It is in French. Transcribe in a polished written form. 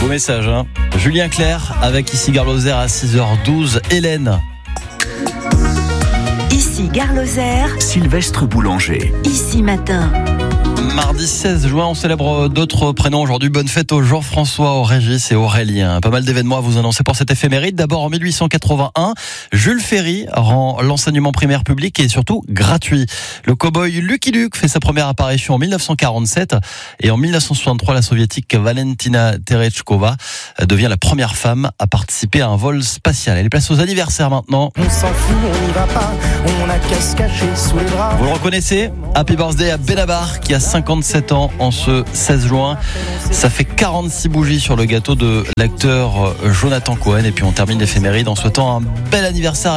message, hein. Julien Clerc avec ici Gare Lozère à 6h12. Hélène. Ici Gare Lozère, Sylvestre Boulanger. Ici Matin. Mardi 16 juin, on célèbre d'autres prénoms aujourd'hui. Bonne fête aux Jean-François, aux Régis et Aurélien. Pas mal d'événements à vous annoncer pour cette éphéméride. D'abord, en 1881, Jules Ferry rend l'enseignement primaire public et surtout gratuit. Le cow-boy Lucky Luke fait sa première apparition en 1947 et en 1963, la soviétique Valentina Tereshkova devient la première femme à participer à un vol spatial. Elle est place aux anniversaires maintenant. On s'en fout, on n'y va pas, on a qu'à se cacher sous les bras. Vous le reconnaissez? Happy birthday à Benabar qui a 57 ans en ce 16 juin. Ça fait 46 bougies sur le gâteau de l'acteur Jonathan Cohen. Et puis on termine l'éphéméride en souhaitant un bel anniversaire